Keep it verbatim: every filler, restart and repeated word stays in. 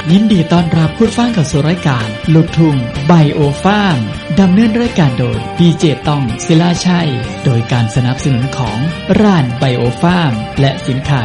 ยินดีต้อนรับผู้ฟังเข้าสู่รายการลูกทุ่งไบโอฟาร์มดำเนินรายการโดยดีเจต้องศิลาชัยโดยการสนับสนุนของร้านไบโอฟาร์มและสินค้า